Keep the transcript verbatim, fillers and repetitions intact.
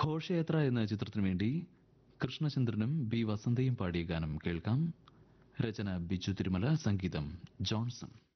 ഘോഷയാത്ര എന്ന ചിത്രത്തിനു വേണ്ടി കൃഷ്ണചന്ദ്രനും ബി വസന്തയും പാടിയ ഗാനം കേൾക്കാം. രചന ബിജു തിരുമല, സംഗീതം ജോൺസൺ.